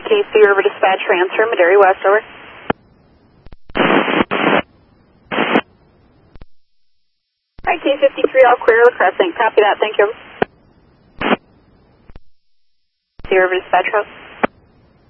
KC River Dispatch, transfer, Maderi West, over. Alright, K53, all clear, La Crescent. Copy that, thank you. KC River Dispatch,